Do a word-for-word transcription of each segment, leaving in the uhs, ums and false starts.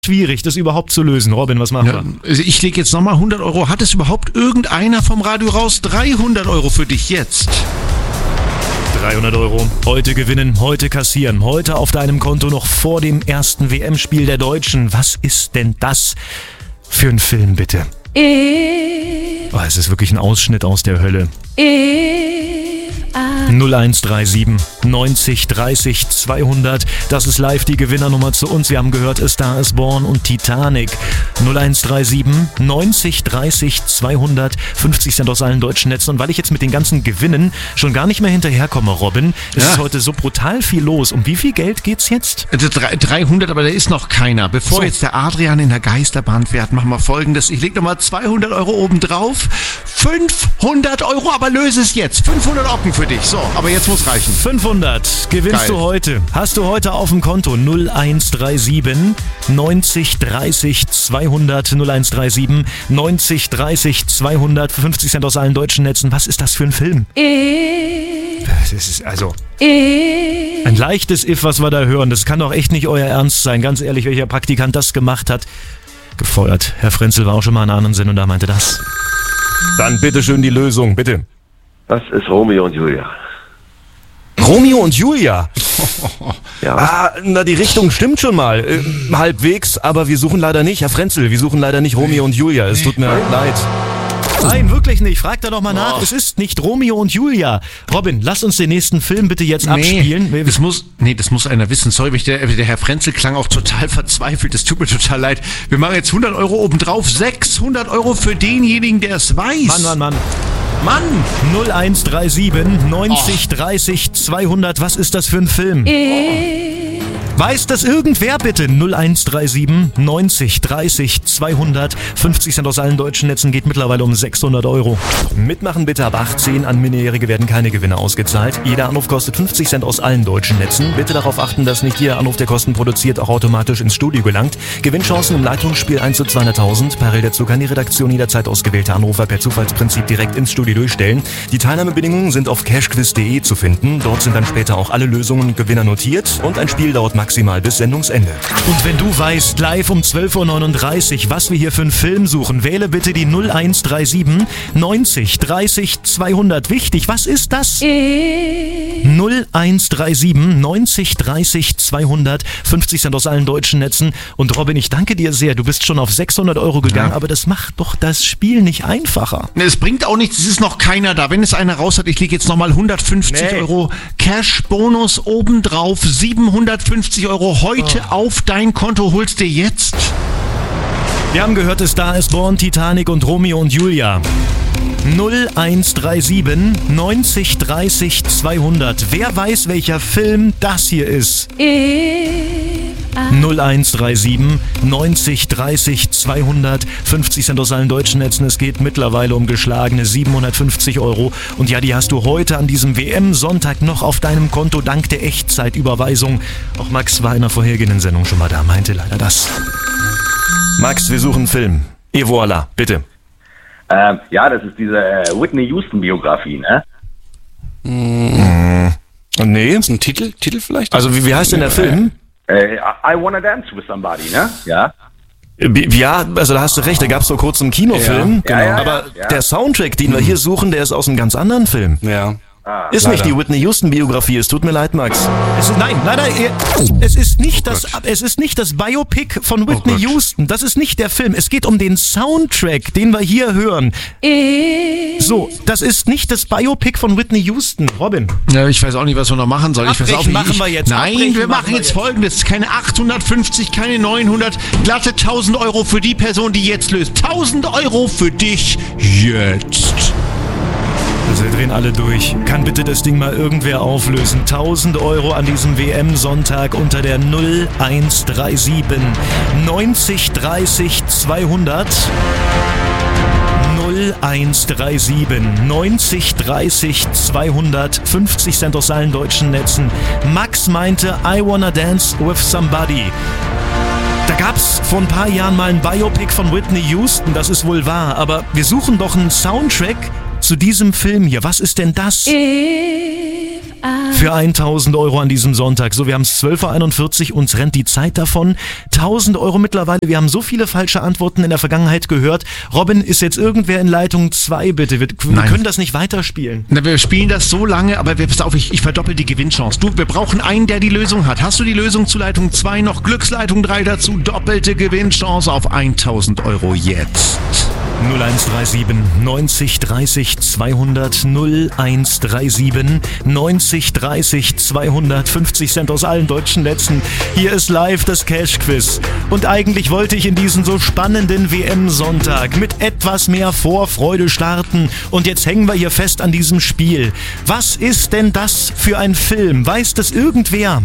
schwierig, das überhaupt zu lösen. Robin, was machen ja, wir? Also ich lege jetzt nochmal hundert Euro. Hat es überhaupt irgendeiner vom Radio raus? dreihundert Euro für dich jetzt. dreihundert Euro. Heute gewinnen, heute kassieren. Heute auf deinem Konto noch vor dem ersten W M-Spiel der Deutschen. Was ist denn das für ein Film, bitte? Oh, es ist wirklich ein Ausschnitt aus der Hölle. null eins drei sieben neunzig dreißig zweihundert. Das ist live die Gewinnernummer zu uns. Wir haben gehört, A Star is Born und Titanic. null eins drei sieben neunzig dreißig zweihundert. fünfzig Cent aus allen deutschen Netzen. Und weil ich jetzt mit den ganzen Gewinnen schon gar nicht mehr hinterherkomme, Robin, es ja. ist heute so brutal viel los. Um wie viel Geld geht's jetzt? dreihundert, aber da ist noch keiner. Bevor so. jetzt der Adrian in der Geisterbahn fährt, machen wir Folgendes. Ich lege nochmal zweihundert Euro oben drauf. fünfhundert Euro, aber löse es jetzt. fünfhundert Ocken für dich. So, aber jetzt muss reichen. fünfhundert gewinnst Geil. du heute. Hast du heute auf dem Konto null eins drei sieben neunzig dreißig zweihundert. null eins drei sieben neunzig dreißig zweihundert. fünfzig Cent aus allen deutschen Netzen. Was ist das für ein Film? Das ist also ein leichtes If, was wir da hören. Das kann doch echt nicht euer Ernst sein. Ganz ehrlich, welcher Praktikant das gemacht hat, gefeuert. Herr Frenzel war auch schon mal in einer anderen Sendung und da meinte das. Dann bitteschön die Lösung, bitte. Das ist Romeo und Julia. Romeo und Julia? Ja. Ah, na, die Richtung stimmt schon mal. Äh, halbwegs, aber wir suchen leider nicht, Herr Frenzel, wir suchen leider nicht Romeo und Julia. Es tut mir leid. Nein, wirklich nicht. Frag da doch mal nach. Oh. Es ist nicht Romeo und Julia. Robin, lass uns den nächsten Film bitte jetzt nee, abspielen. Das muss, nee, das muss einer wissen. Sorry, der, der Herr Frenzel klang auch total verzweifelt. Das tut mir total leid. Wir machen jetzt hundert Euro obendrauf. sechshundert Euro für denjenigen, der es weiß. Mann, Mann, Mann. Mann! null eins drei sieben neunzig dreißig zweihundert. Was ist das für ein Film? Oh. Weiß das irgendwer bitte? null eins drei sieben neunzig dreißig zweihundert. fünfzig Cent aus allen deutschen Netzen geht mittlerweile um sechshundert Euro. Mitmachen bitte ab achtzehn. An Minderjährige werden keine Gewinne ausgezahlt. Jeder Anruf kostet fünfzig Cent aus allen deutschen Netzen. Bitte darauf achten, dass nicht jeder Anruf, der Kosten produziert, auch automatisch ins Studio gelangt. Gewinnchancen im Leitungsspiel eins zu zweihunderttausend. Parallel dazu kann die Redaktion jederzeit ausgewählte Anrufer per Zufallsprinzip direkt ins Studio durchstellen. Die Teilnahmebedingungen sind auf cashquiz punkt de zu finden. Dort sind dann später auch alle Lösungen und Gewinner notiert und ein Spiel dauert maximal bis Sendungsende. Und wenn du weißt, live um zwölf Uhr neununddreißig, was wir hier für einen Film suchen, wähle bitte die null eins drei sieben neunzig dreißig zweihundert. Wichtig, was ist das? null eins drei sieben neunzig dreißig zweihundert. fünfzig Cent aus allen deutschen Netzen. Und Robin, ich danke dir sehr. Du bist schon auf sechshundert Euro gegangen, ja. aber das macht doch das Spiel nicht einfacher. Es bringt auch nichts, es ist noch keiner da. Wenn es einer raus hat, ich lege jetzt nochmal hundertfünfzig nee. Euro Cash-Bonus obendrauf, siebenhundertfünfzig Euro heute oh. auf dein Konto, holst dir jetzt. Wir haben gehört, A Star is Born, Titanic und Romeo und Julia. null eins drei sieben neunzig dreißig zweihundert. Wer weiß, welcher Film das hier ist? null eins drei sieben neunzig dreißig zweihundert. fünfzig Cent aus allen deutschen Netzen. Es geht mittlerweile um geschlagene siebenhundertfünfzig Euro. Und ja, die hast du heute an diesem W M-Sonntag noch auf deinem Konto dank der Echtzeitüberweisung. Auch Max war in der vorhergehenden Sendung schon mal da, meinte leider das. Max, wir suchen einen Film. Et voilà, bitte. Ähm, ja, das ist diese äh, Whitney Houston-Biografie, ne? Mmh. Nee. Ist ein Titel? Titel vielleicht? Also wie, wie heißt denn der Film? Äh, I Wanna Dance with Somebody, ne? Ja. Ja, also da hast du recht, da gab es vor kurzem einen Kinofilm, ja. genau. Ja, ja, aber ja. der Soundtrack, den wir hier suchen, der ist aus einem ganz anderen Film. Ja. Ah, ist leider. nicht die Whitney Houston Biografie, es tut mir leid, Max. Es ist, nein, nein, nein, es ist nicht oh das, es ist nicht das Biopic von Whitney oh Houston. Das ist nicht der Film. Es geht um den Soundtrack, den wir hier hören. So, das ist nicht das Biopic von Whitney Houston, Robin. Ja, ich weiß auch nicht, was wir noch machen sollen. Ich weiß auch, machen ich, wir jetzt. Nein, Abbrechen wir machen jetzt Folgendes. Keine achthundertfünfzig, keine neunhundert. Glatte tausend Euro für die Person, die jetzt löst. tausend Euro für dich jetzt. Also wir drehen alle durch. Kann bitte das Ding mal irgendwer auflösen? tausend Euro an diesem W M-Sonntag unter der null eins drei sieben neunzig dreißig zweihundert. null eins drei sieben neunzig dreißig zweihundert. fünfzig Cent aus allen deutschen Netzen. Max meinte, I wanna dance with somebody. Da gab's vor ein paar Jahren mal ein Biopic von Whitney Houston, das ist wohl wahr, aber wir suchen doch einen Soundtrack zu diesem Film hier. Was ist denn das? Für tausend Euro an diesem Sonntag. So, wir haben es zwölf Uhr einundvierzig, uns rennt die Zeit davon. tausend Euro mittlerweile. Wir haben so viele falsche Antworten in der Vergangenheit gehört. Robin, ist jetzt irgendwer in Leitung zwei, bitte? Wir, wir können das nicht weiterspielen. Na, wir spielen das so lange, aber wir, pass auf, ich, ich verdoppel die Gewinnchance. Du, wir brauchen einen, der die Lösung hat. Hast du die Lösung zu Leitung zwei noch? Glücksleitung drei dazu. Doppelte Gewinnchance auf tausend Euro jetzt. null eins drei sieben neunzig dreißig zweihundert null eins drei sieben neunzig dreißig zweihundert fünfzig Cent aus allen deutschen Netzen. Hier ist live das Cash Quiz. Und eigentlich wollte ich in diesen so spannenden W M-Sonntag mit etwas mehr Vorfreude starten. Und jetzt hängen wir hier fest an diesem Spiel. Was ist denn das für ein Film? Weiß das irgendwer?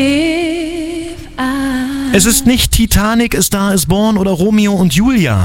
Es ist nicht Titanic, A Star is Born oder Romeo und Julia.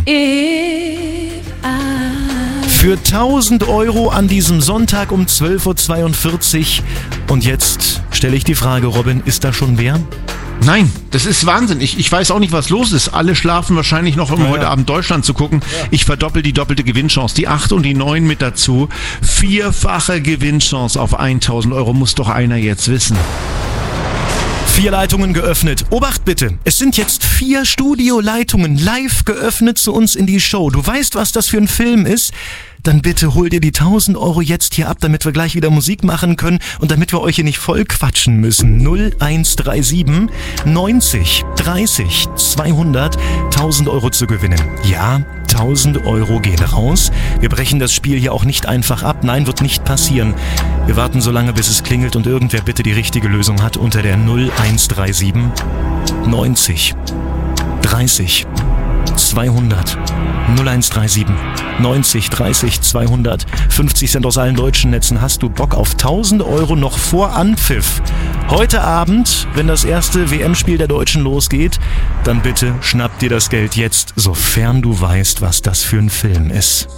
Für tausend Euro an diesem Sonntag um zwölf Uhr zweiundvierzig. Und jetzt stelle ich die Frage, Robin, ist da schon wer? Nein, das ist Wahnsinn. Ich, ich weiß auch nicht, was los ist. Alle schlafen wahrscheinlich noch, um ja, heute ja. Abend Deutschland zu gucken. Ja. Ich verdoppel die doppelte Gewinnchance. Die acht und die neun mit dazu. Vierfache Gewinnchance auf tausend Euro muss doch einer jetzt wissen. Vier Leitungen geöffnet. Obacht bitte, es sind jetzt vier Studioleitungen live geöffnet zu uns in die Show. Du weißt, was das für ein Film ist? Dann bitte hol dir die tausend Euro jetzt hier ab, damit wir gleich wieder Musik machen können und damit wir euch hier nicht voll quatschen müssen. null eins drei sieben neunzig dreißig zweihundert tausend Euro zu gewinnen. Ja, tausend Euro gehen raus. Wir brechen das Spiel hier auch nicht einfach ab. Nein, wird nicht passieren. Wir warten so lange, bis es klingelt und irgendwer bitte die richtige Lösung hat unter der null eins drei sieben neunzig dreißig zweihundert null eins drei sieben neunzig dreißig zweihundert fünfzig Cent aus allen deutschen Netzen. Hast du Bock auf tausend Euro noch vor Anpfiff? Heute Abend, wenn das erste W M-Spiel der Deutschen losgeht, dann bitte schnapp dir das Geld jetzt, sofern du weißt, was das für ein Film ist.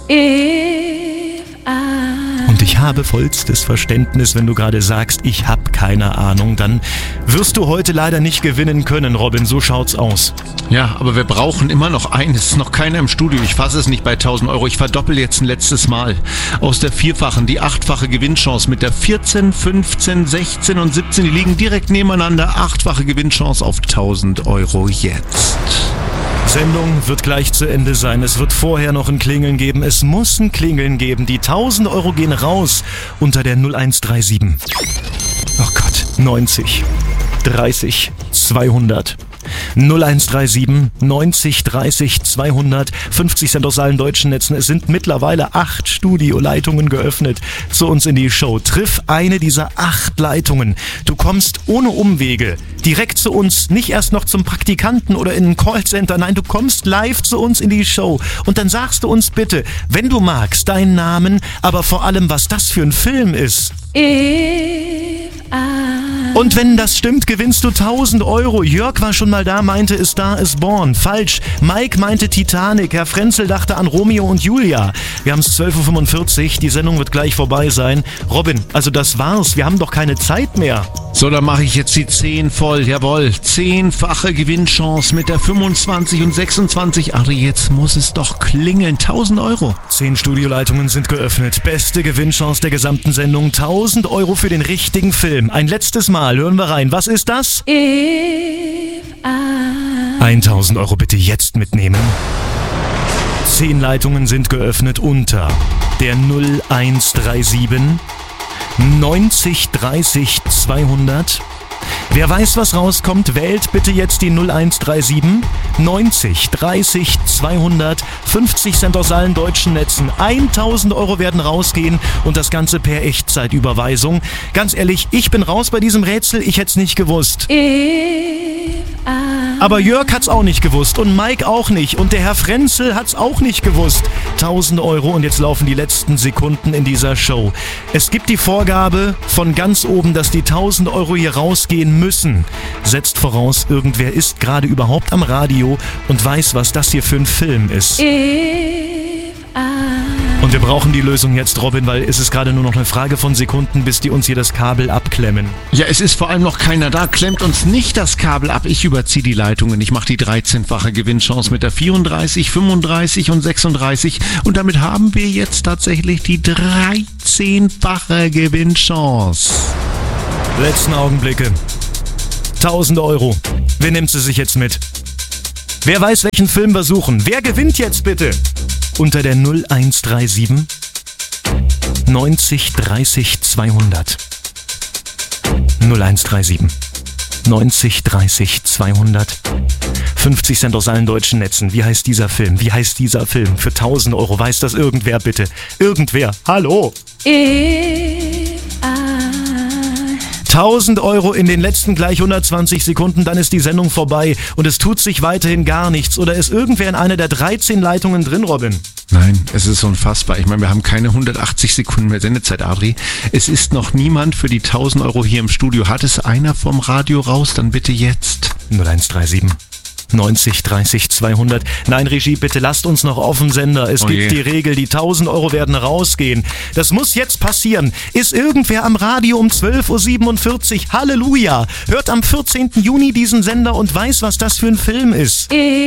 Und ich habe vollstes Verständnis, wenn du gerade sagst, ich habe keine Ahnung, dann wirst du heute leider nicht gewinnen können, Robin, so schaut's aus. Ja, aber wir brauchen immer noch einen, es ist noch keiner im Studio, ich fasse es nicht bei tausend Euro, ich verdoppel jetzt ein letztes Mal. Aus der vierfachen, die achtfache Gewinnchance mit der vierzehn, fünfzehn, sechzehn und siebzehn, die liegen direkt nebeneinander, achtfache Gewinnchance auf tausend Euro jetzt. Sendung wird gleich zu Ende sein. Es wird vorher noch ein Klingeln geben. Es muss ein Klingeln geben. Die tausend Euro gehen raus unter der null eins drei sieben. Oh Gott, neunzig dreißig zweihundert. null eins drei sieben neunzig dreißig zweihundert fünfzig Cent aus allen deutschen Netzen. Es sind mittlerweile acht Studioleitungen geöffnet zu uns in die Show. Triff eine dieser acht Leitungen. Du kommst ohne Umwege direkt zu uns, nicht erst noch zum Praktikanten oder in ein Callcenter. Nein, du kommst live zu uns in die Show. Und dann sagst du uns bitte, wenn du magst, deinen Namen, aber vor allem, was das für ein Film ist. Und wenn das stimmt, gewinnst du tausend Euro. Jörg war schon mal da, meinte A Star is Born. Falsch. Mike meinte Titanic. Herr Frenzel dachte an Romeo und Julia. Wir haben es zwölf Uhr fünfundvierzig. Die Sendung wird gleich vorbei sein. Robin, also das war's. Wir haben doch keine Zeit mehr. So, dann mache ich jetzt die zehn voll. Jawohl. Zehnfache Gewinnchance mit der fünfundzwanzig und sechsundzwanzig. Aber jetzt muss es doch klingeln. tausend Euro. Zehn Studioleitungen sind geöffnet. Beste Gewinnchance der gesamten Sendung. tausend Euro für den richtigen Film. Ein letztes Mal. Hören wir rein. Was ist das? tausend Euro bitte jetzt mitnehmen. Zehn Leitungen sind geöffnet unter der null eins drei sieben neunzig dreißig zweihundert. Wer weiß, was rauskommt, wählt bitte jetzt die null eins drei sieben neunzig dreißig zweihundert fünfzig Cent aus allen deutschen Netzen. tausend Euro werden rausgehen und das Ganze per Echtzeitüberweisung. Ganz ehrlich, ich bin raus bei diesem Rätsel, ich hätte es nicht gewusst. Aber Jörg hat's auch nicht gewusst und Mike auch nicht und der Herr Frenzel hat's auch nicht gewusst. tausend Euro und jetzt laufen die letzten Sekunden in dieser Show. Es gibt die Vorgabe von ganz oben, dass die tausend Euro hier rausgehen müssen. Setzt voraus, irgendwer ist gerade überhaupt am Radio und weiß, was das hier für ein Film ist. If I Und wir brauchen die Lösung jetzt, Robin, weil es ist gerade nur noch eine Frage von Sekunden, bis die uns hier das Kabel abklemmen. Ja, es ist vor allem noch keiner da. Klemmt uns nicht das Kabel ab. Ich überziehe die Leitungen. Ich mache die dreizehnfache Gewinnchance mit der vierunddreißig, fünfunddreißig und sechsunddreißig. Und damit haben wir jetzt tatsächlich die dreizehnfache Gewinnchance. Letzten Augenblicke. tausend Euro. Wer nimmt sie sich jetzt mit? Wer weiß, welchen Film wir suchen? Wer gewinnt jetzt bitte? Unter der null eins drei sieben neunzig dreißig zweihundert. null eins drei sieben neunzig dreißig zweihundert. fünfzig Cent aus allen deutschen Netzen. Wie heißt dieser Film? Wie heißt dieser Film? Für tausend Euro. Weiß das irgendwer bitte? Irgendwer. Hallo? tausend Euro in den letzten gleich hundertzwanzig Sekunden, dann ist die Sendung vorbei und es tut sich weiterhin gar nichts. Oder ist irgendwer in einer der dreizehn Leitungen drin, Robin? Nein, es ist unfassbar. Ich meine, wir haben keine hundertachtzig Sekunden mehr Sendezeit, Adri. Es ist noch niemand für die tausend Euro hier im Studio. Hat es einer vom Radio raus? Dann bitte jetzt. null eins drei sieben neunzig dreißig zweihundert. Nein, Regie, bitte lasst uns noch auf dem Sender. Es Oh gibt je. die Regel, die tausend Euro werden rausgehen. Das muss jetzt passieren. Ist irgendwer am Radio um zwölf Uhr siebenundvierzig? Halleluja! Hört am vierzehnten Juni diesen Sender und weiß, was das für ein Film ist.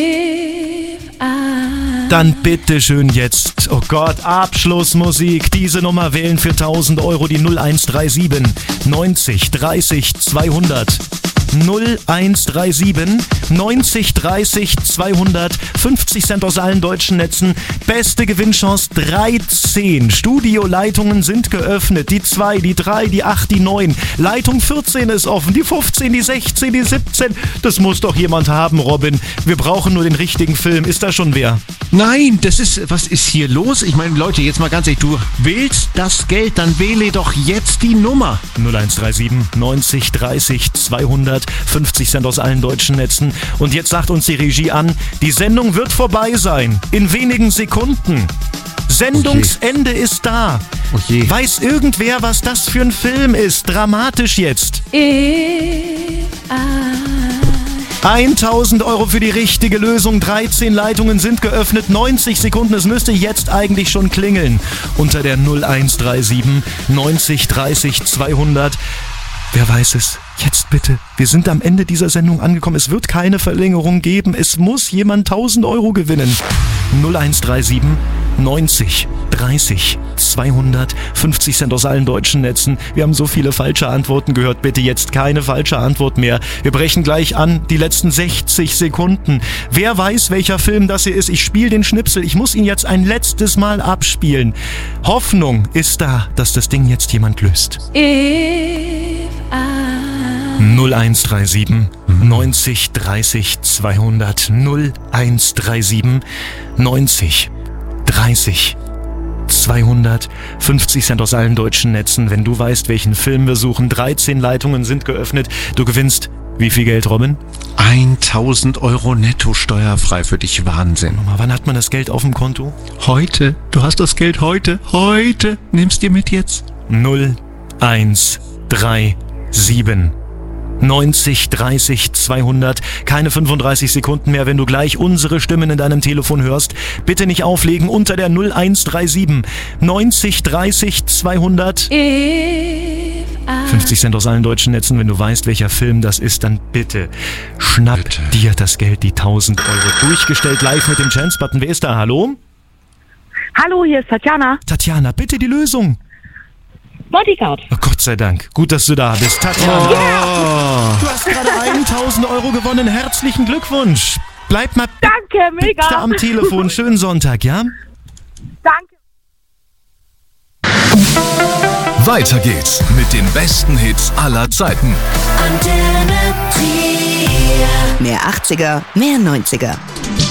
Dann bitte schön jetzt. Oh Gott, Abschlussmusik. Diese Nummer wählen für tausend Euro die null eins drei sieben neunzig dreißig zweihundert. null eins drei sieben neunzig dreißig zweihundert. fünfzig Cent aus allen deutschen Netzen. Beste Gewinnchance dreizehn. Studioleitungen sind geöffnet. Die zwei, die drei, die acht, die neun. Leitung vierzehn ist offen. Die fünfzehn, die sechzehn, die siebzehn. Das muss doch jemand haben, Robin. Wir brauchen nur den richtigen Film. Ist da schon wer? Nein, das ist, was ist hier los? Ich meine, Leute, jetzt mal ganz ehrlich, du willst das Geld, dann wähle doch jetzt die Nummer. null eins drei sieben neunzig dreißig zweihundert. fünfzig Cent aus allen deutschen Netzen. Und jetzt sagt uns die Regie an, die Sendung wird vorbei sein. In wenigen Sekunden. Sendungsende ist da. Oh je. Weiß irgendwer, was das für ein Film ist? Dramatisch jetzt. tausend Euro für die richtige Lösung. dreizehn Leitungen sind geöffnet. neunzig Sekunden. Es müsste jetzt eigentlich schon klingeln. Unter der null eins drei sieben neunzig dreißig zweihundert. Wer weiß es? Jetzt bitte. Wir sind am Ende dieser Sendung angekommen. Es wird keine Verlängerung geben. Es muss jemand tausend Euro gewinnen. null eins drei sieben neunzig dreißig zweihundert. fünfzig Cent aus allen deutschen Netzen. Wir haben so viele falsche Antworten gehört. Bitte jetzt keine falsche Antwort mehr. Wir brechen gleich an. Die letzten sechzig Sekunden. Wer weiß, welcher Film das hier ist? Ich spiele den Schnipsel. Ich muss ihn jetzt ein letztes Mal abspielen. Hoffnung ist da, dass das Ding jetzt jemand löst. null eins drei sieben neunzig dreißig zweihundert. null eins drei sieben neunzig dreißig zweihundert. fünfzig Cent aus allen deutschen Netzen. Wenn du weißt, welchen Film wir suchen. dreizehn Leitungen sind geöffnet. Du gewinnst wie viel Geld, Robin? tausend Euro netto steuerfrei für dich. Wahnsinn. Mal, wann hat man das Geld auf dem Konto? Heute. Du hast das Geld heute. Heute. Nimmst dir mit jetzt. null eins drei sieben neunzig dreißig zweihundert. Keine fünfunddreißig Sekunden mehr, wenn du gleich unsere Stimmen in deinem Telefon hörst. Bitte nicht auflegen unter der null eins drei sieben neunzig dreißig zweihundert. fünfzig Cent aus allen deutschen Netzen. Wenn du weißt, welcher Film das ist, dann bitte schnapp Bitte. dir das Geld, die tausend Euro. Durchgestellt live mit dem Chance-Button. Wer ist da? Hallo? Hallo, hier ist Tatjana. Tatjana, bitte die Lösung. Bodyguard. Oh, Gott sei Dank. Gut, dass du da bist. Tatjana. Oh. Du hast gerade tausend Euro gewonnen. Herzlichen Glückwunsch. Bleib mal Danke, mega. bitte am Telefon. Schönen Sonntag, ja? Danke. Weiter geht's mit den besten Hits aller Zeiten. Mehr achtziger, mehr neunziger.